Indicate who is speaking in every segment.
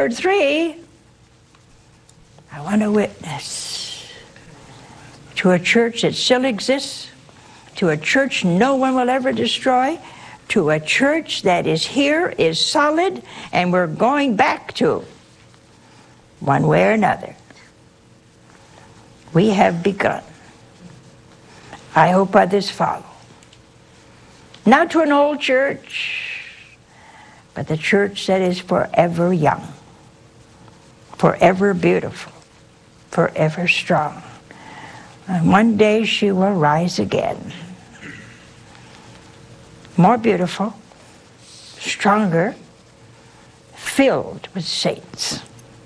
Speaker 1: Number 3, I want to witness to a church that still exists, to a church no one will ever destroy, to a church that is here, is solid, and we're going back to, one way or another. We have begun. I hope others follow. Not to an old church, but the church that is forever young, forever beautiful, forever strong. And one day she will rise again. More beautiful, stronger, filled with saints.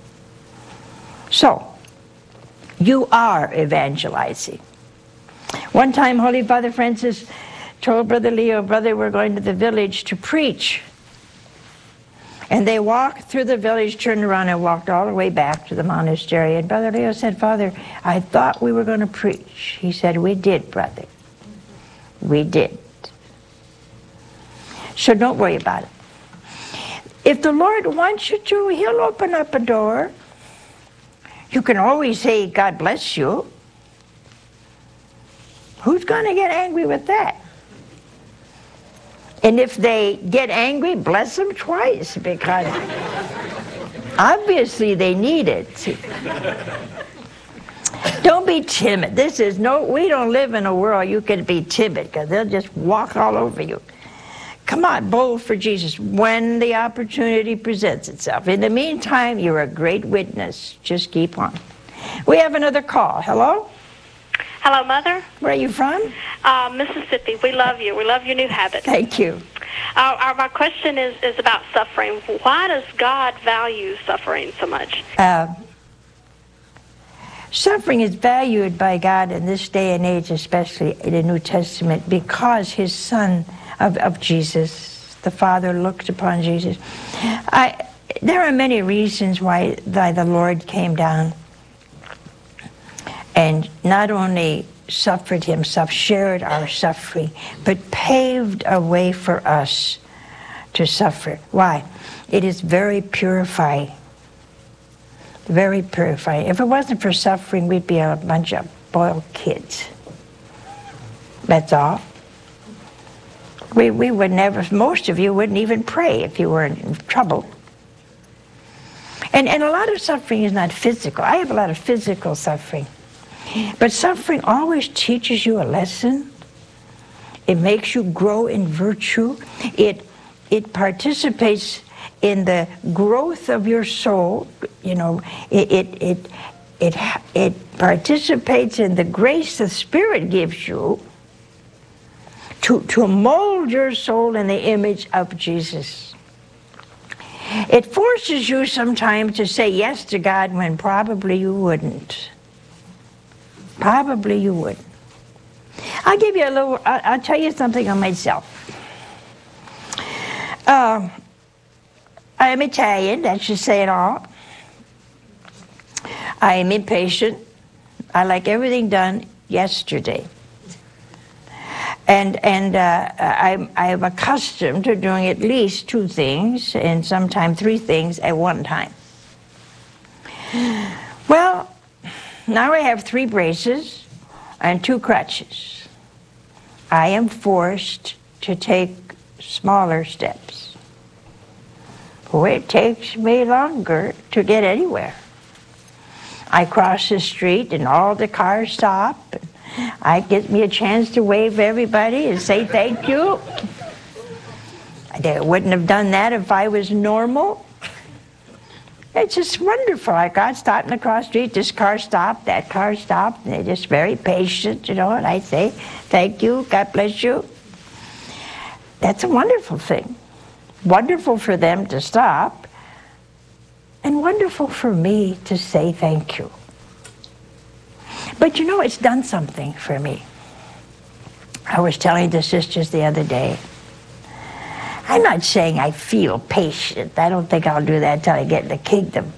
Speaker 1: So, you are evangelizing. One time, Holy Father Francis told Brother Leo, "Brother, we're going to the village to preach." And they walked through the village, turned around, and walked all the way back to the monastery. And Brother Leo said, "Father, I thought we were going to preach." He said, "We did, brother. We did." So don't worry about it. If the Lord wants you to, He'll open up a door. You can always say, "God bless you." Who's going to get angry with that? And if they get angry, bless them twice, because obviously they need it. Don't be timid. We don't live in a world you can be timid, because they'll just walk all over you. Come on, bold for Jesus when the opportunity presents itself. In the meantime, you're a great witness. Just keep on. We have another call. Hello?
Speaker 2: Hello, Mother.
Speaker 1: Where are you from?
Speaker 2: Mississippi. We love you. We love your new habit.
Speaker 1: Thank you.
Speaker 2: My question is about suffering. Why does God value suffering so much?
Speaker 1: Suffering is valued by God in this day and age, especially in the New Testament, because His Son of Jesus, the Father looked upon Jesus. There are many reasons why the Lord came down and not only suffered Himself, shared our suffering, but paved a way for us to suffer. Why? It is very purifying. Very purifying. If it wasn't for suffering, we'd be a bunch of spoiled kids. That's all. We would never, most of you wouldn't even pray if you were in trouble. And a lot of suffering is not physical. I have a lot of physical suffering. But suffering always teaches you a lesson. It makes you grow in virtue. It participates in the growth of your soul. You know, it participates in the grace the Spirit gives you to mold your soul in the image of Jesus. It forces you sometimes to say yes to God when probably you wouldn't. Probably you wouldn't. I'll tell you something on myself. I am Italian, that should say it all. I am impatient. I like everything done yesterday. And I'm accustomed to doing at least 2 things, and sometimes 3 things at one time. Well, now I have 3 braces and 2 crutches. I am forced to take smaller steps. It takes me longer to get anywhere. I cross the street and all the cars stop. I get me a chance to wave everybody and say thank you. I wouldn't have done that if I was normal. It's just wonderful. Like God stopping across the street, this car stopped, that car stopped, and they're just very patient, you know, and I say, thank you, God bless you. That's a wonderful thing. Wonderful for them to stop, and wonderful for me to say thank you. But you know, it's done something for me. I was telling the sisters the other day, I'm not saying I feel patient. I don't think I'll do that until I get in the kingdom.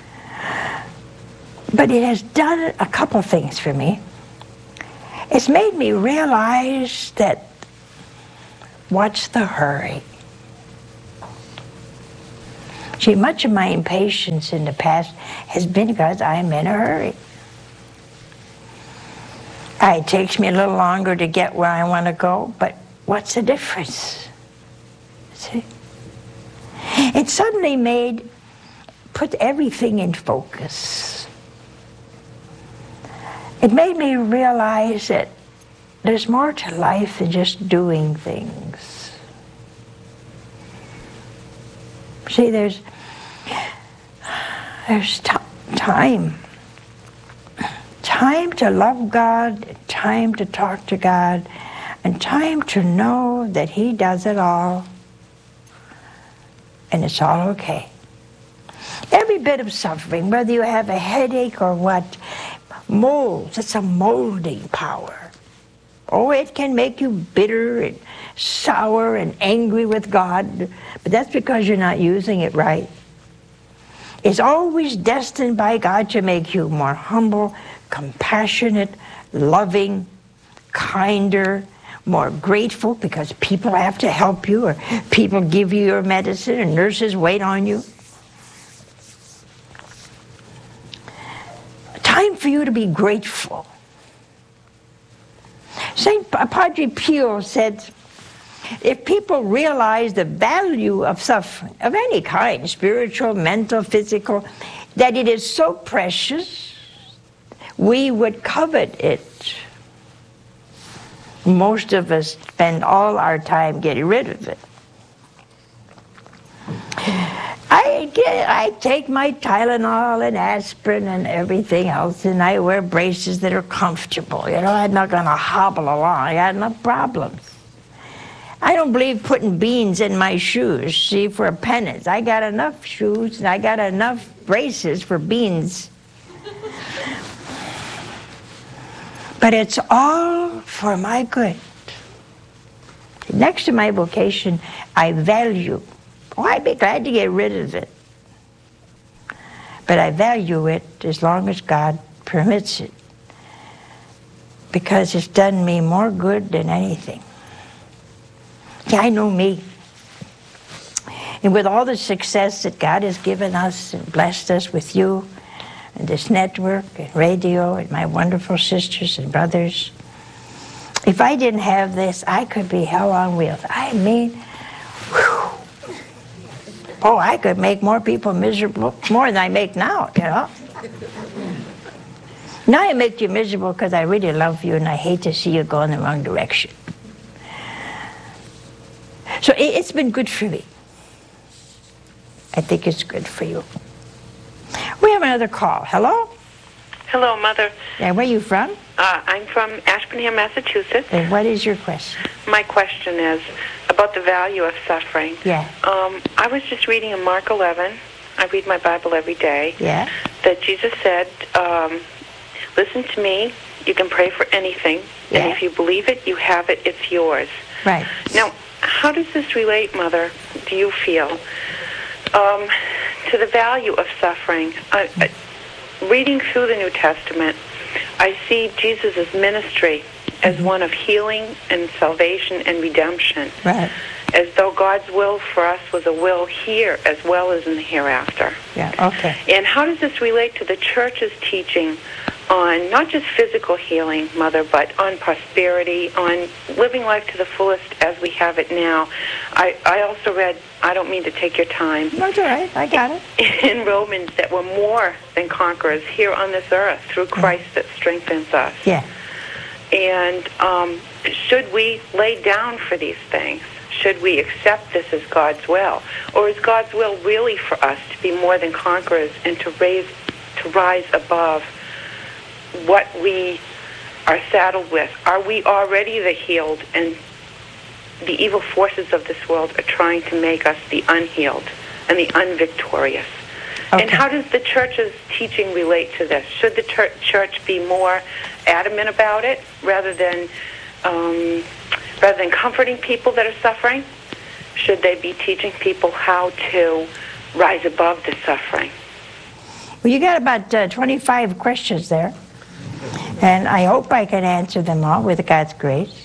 Speaker 1: But it has done a couple things for me. It's made me realize that what's the hurry? See, much of my impatience in the past has been because I'm in a hurry. It takes me a little longer to get where I want to go, but what's the difference? See? It suddenly put everything in focus. It made me realize that there's more to life than just doing things. See, there's time. Time to love God, time to talk to God, and time to know that He does it all, and it's all okay. Every bit of suffering, whether you have a headache or what, molds. It's a molding power. Oh, it can make you bitter and sour and angry with God, but that's because you're not using it right. It's always destined by God to make you more humble, compassionate, loving, kinder, more grateful because people have to help you, or people give you your medicine, and nurses wait on you. Time for you to be grateful. Padre Pio said, if people realize the value of suffering, of any kind, spiritual, mental, physical, that it is so precious, we would covet it. Most of us spend all our time getting rid of it. I take my Tylenol and aspirin and everything else, and I wear braces that are comfortable. You know, I'm not going to hobble along. I got enough problems. I don't believe putting beans in my shoes, see, for a penance. I got enough shoes, and I got enough braces for beans. But it's all for my good. Next to my vocation, I value. Oh, I'd be glad to get rid of it. But I value it as long as God permits it, because it's done me more good than anything. Yeah, I know me. And with all the success that God has given us and blessed us with you, and this network and radio and my wonderful sisters and brothers, if I didn't have this, I could be hell on wheels. I mean, whew. Oh, I could make more people miserable, more than I make now, you know. Now I make you miserable because I really love you and I hate to see you go in the wrong direction. So it's been good for me. I think it's good for you. We have another call. Hello?
Speaker 3: Hello, Mother.
Speaker 1: Yeah, where are you from?
Speaker 3: I'm from Ashburnham, Massachusetts.
Speaker 1: And what is your question?
Speaker 3: My question is about the value of suffering.
Speaker 1: Yeah.
Speaker 3: I was just reading in Mark 11. I read my Bible every day.
Speaker 1: Yeah.
Speaker 3: That Jesus said, listen to me, you can pray for anything,
Speaker 1: Yeah.
Speaker 3: and if you believe it, you have it, it's yours.
Speaker 1: Right.
Speaker 3: Now, how does this relate, Mother, do you feel, to the value of suffering? Reading through the New Testament, I see Jesus' ministry as one of healing and salvation and redemption.
Speaker 1: Right.
Speaker 3: As though God's will for us was a will here as well as in the hereafter.
Speaker 1: Yeah, okay.
Speaker 3: And how does this relate to the Church's teaching on not just physical healing, Mother, but on prosperity, on living life to the fullest as we have it now? I also read, I don't mean to take your time.
Speaker 1: That's all right. I got it.
Speaker 3: In Romans, that we're more than conquerors here on this earth through Christ that strengthens us.
Speaker 1: Yeah.
Speaker 3: And should we lay down for these things? Should we accept this as God's will? Or is God's will really for us to be more than conquerors and to rise above what we are saddled with? Are we already the healed, and the evil forces of this world are trying to make us the unhealed and the unvictorious?
Speaker 1: Okay.
Speaker 3: And how does the Church's teaching relate to this? Should the Church be more adamant about it rather than comforting people that are suffering? Should they be teaching people how to rise above the suffering?
Speaker 1: Well, you got about 25 questions there, and I hope I can answer them all with God's grace.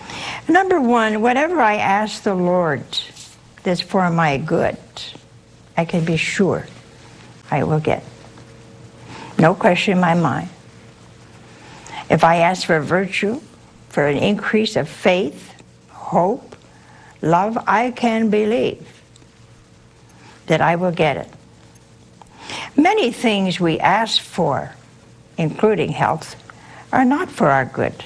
Speaker 1: Number one, whatever I ask the Lord that's for my good, I can be sure I will get. No question in my mind. If I ask for virtue, for an increase of faith, hope, love, I can believe that I will get it. Many things we ask for, including health, are not for our good.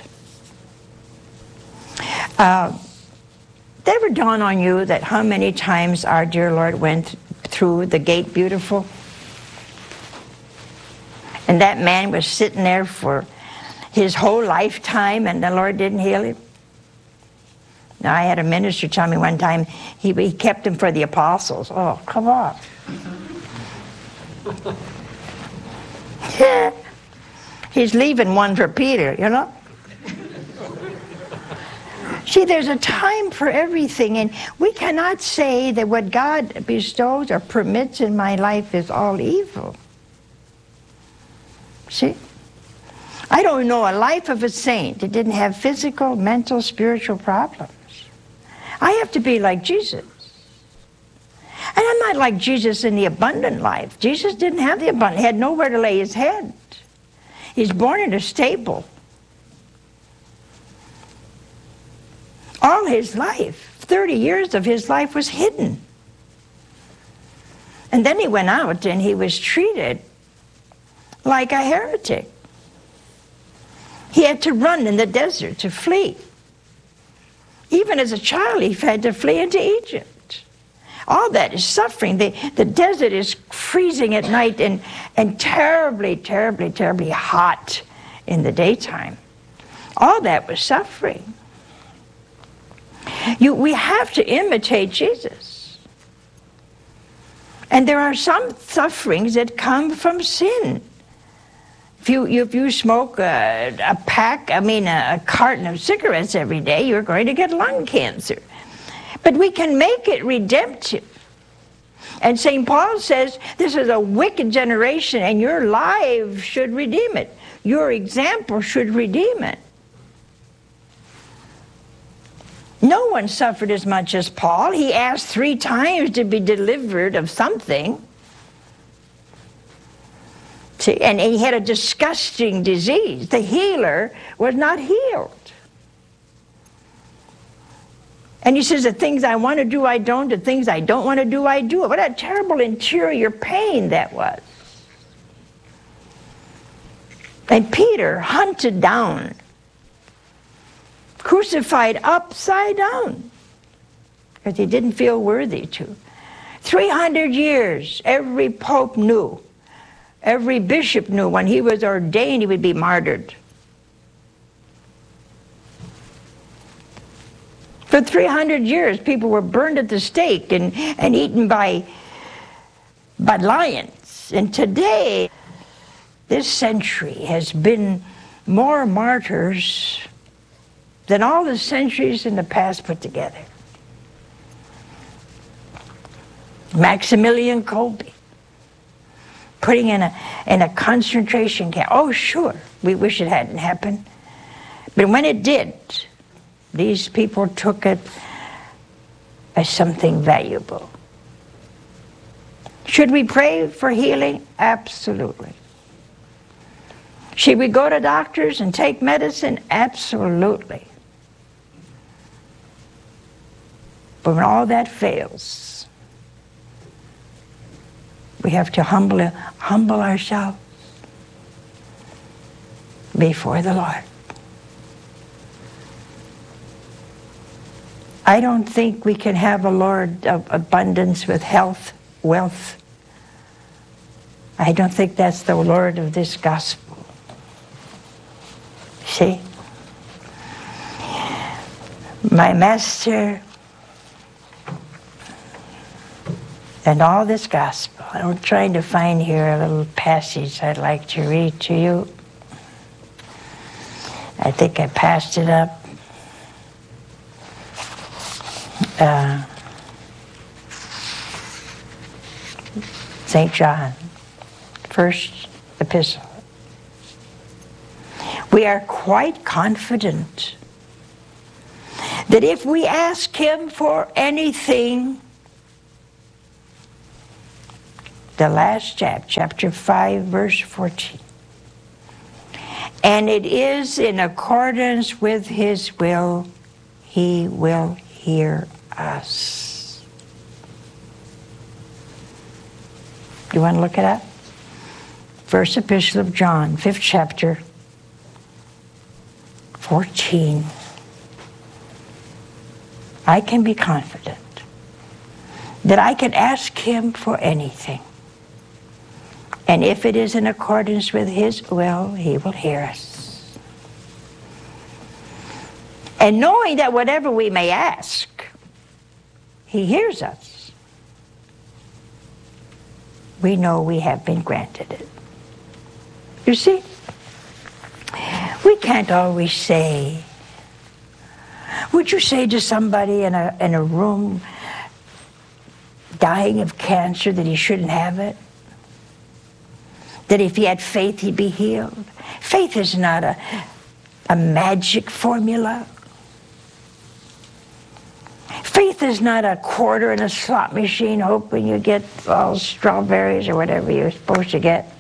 Speaker 1: Did it ever dawn on you that how many times our dear Lord went through the gate beautiful? And that man was sitting there for his whole lifetime and the Lord didn't heal him? Now, I had a minister tell me one time he kept him for the apostles. Oh, come on. He's leaving one for Peter, you know? See, there's a time for everything, and we cannot say that what God bestows or permits in my life is all evil. See? I don't know a life of a saint that didn't have physical, mental, spiritual problems. I have to be like Jesus. And I'm not like Jesus in the abundant life. Jesus didn't have the abundant. He had nowhere to lay his head. He's born in a stable. All his life, 30 years of his life was hidden. And then he went out and he was treated like a heretic. He had to run in the desert to flee. Even as a child, he had to flee into Egypt. All that is suffering. The desert is freezing at night and terribly, terribly, terribly hot in the daytime. All that was suffering. We have to imitate Jesus. And there are some sufferings that come from sin. If you smoke a carton of cigarettes every day, you're going to get lung cancer. But we can make it redemptive. And St. Paul says, this is a wicked generation, and your lives should redeem it. Your example should redeem it. No one suffered as much as Paul. He asked 3 times to be delivered of something. See, and he had a disgusting disease. The healer was not healed. And he says, the things I want to do, I don't. The things I don't want to do, I do. What a terrible interior pain that was. And Peter hunted down, crucified upside down, because he didn't feel worthy to. 300 years, every pope knew, every bishop knew when he was ordained he would be martyred. For 300 years, people were burned at the stake and eaten by lions. And today, this century has been more martyrs than all the centuries in the past put together. Maximilian Kolbe, putting in a concentration camp. Oh, sure, we wish it hadn't happened. But when it did, these people took it as something valuable. Should we pray for healing? Absolutely. Should we go to doctors and take medicine? Absolutely. But when all that fails, we have to humble ourselves before the Lord. I don't think we can have a Lord of abundance with health, wealth. I don't think that's the Lord of this gospel. See? My master and all this gospel. I'm trying to find here a little passage I'd like to read to you. I think I passed it up. St. John, first epistle. We are quite confident that if we ask him for anything the last chapter 5, verse 14. And it is in accordance with his will, he will hear us. You want to look it up? First Epistle of John, 5th chapter, 14. I can be confident that I can ask him for anything. And if it is in accordance with his will, he will hear us. And knowing that whatever we may ask, he hears us, we know we have been granted it. You see, we can't always say, would you say to somebody in a room dying of cancer that he shouldn't have it? That if he had faith, he'd be healed? Faith is not a magic formula. Faith is not a quarter in a slot machine hoping you get all strawberries or whatever you're supposed to get.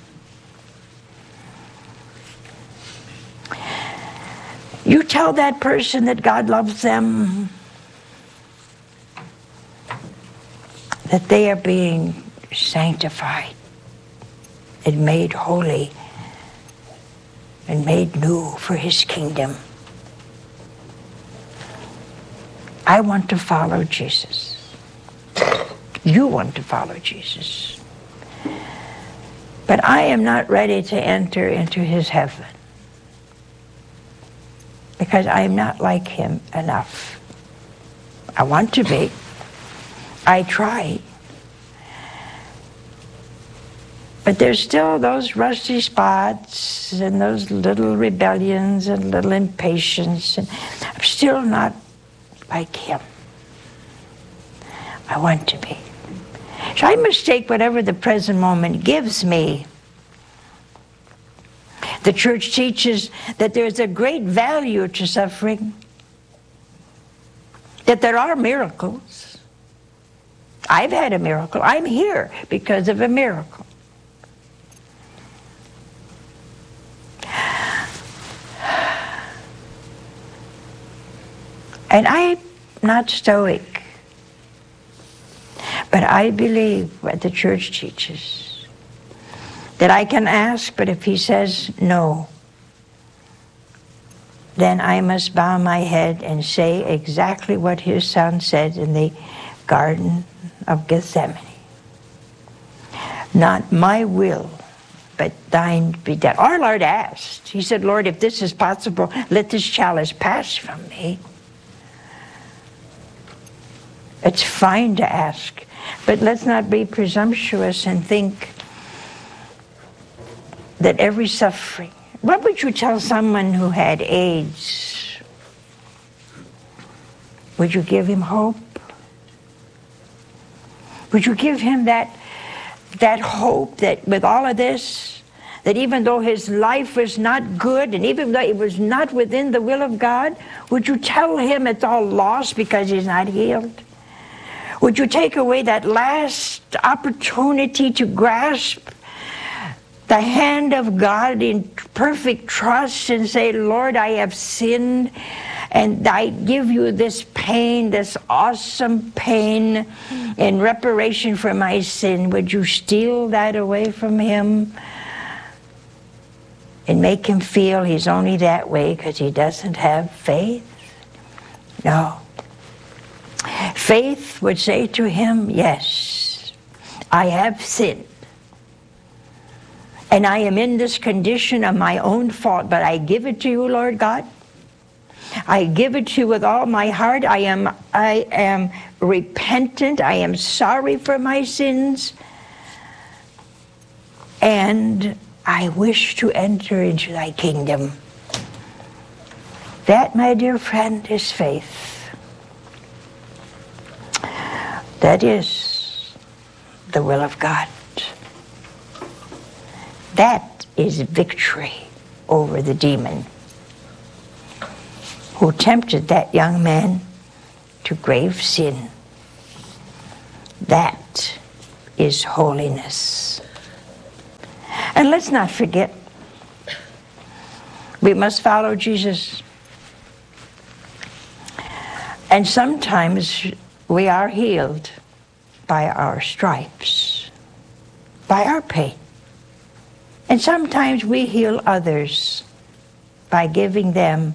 Speaker 1: You tell that person that God loves them, that they are being sanctified and made holy and made new for his kingdom. I want to follow Jesus. You want to follow Jesus. But I am not ready to enter into his heaven because I am not like him enough. I want to be. I try. But there's still those rusty spots and those little rebellions and little impatience, and I'm still not like him. I want to be. So I must take whatever the present moment gives me. The church teaches that there's a great value to suffering, that there are miracles. I've had a miracle. I'm here because of a miracle. And I'm not stoic, but I believe what the church teaches, that I can ask, but if he says no, then I must bow my head and say exactly what his son said in the Garden of Gethsemane. Not my will, but thine be done. Our Lord asked. He said, Lord, if this is possible, let this chalice pass from me. It's fine to ask, but let's not be presumptuous and think that every suffering. What would you tell someone who had AIDS? Would you give him hope? Would you give him that hope that with all of this, that even though his life was not good and even though it was not within the will of God, would you tell him it's all lost because he's not healed? Would you take away that last opportunity to grasp the hand of God in perfect trust and say, Lord, I have sinned and I give you this pain, this awesome pain in reparation for my sin. Would you steal that away from him and make him feel he's only that way because he doesn't have faith? No. Faith would say to him, yes, I have sinned. And I am in this condition of my own fault, but I give it to you, Lord God. I give it to you with all my heart. I am repentant. I am sorry for my sins. And I wish to enter into thy kingdom. That, my dear friend, is faith. That is the will of God. That is victory over the demon who tempted that young man to grave sin. That is holiness. And let's not forget, we must follow Jesus. And sometimes we are healed by our stripes, by our pain. And sometimes we heal others by giving them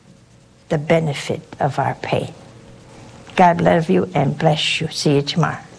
Speaker 1: the benefit of our pain. God love you and bless you. See you tomorrow.